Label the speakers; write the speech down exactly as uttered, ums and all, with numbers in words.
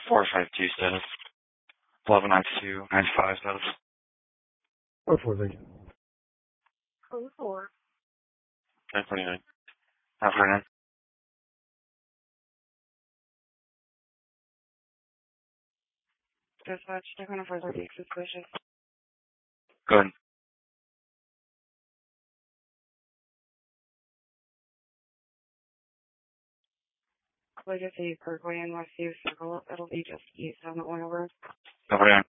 Speaker 1: four five two status. eleven ninety-two ninety-five status.
Speaker 2: Oh, four, thank you.
Speaker 3: Oh, four.
Speaker 1: ten twenty-nine. Half forty-nine.
Speaker 3: Dispatch, they're going to further be suspicious.
Speaker 1: Go ahead.
Speaker 3: Like I say, Parkway and Westview Circle, it'll be just east on the oil road.
Speaker 1: ten forty-nine.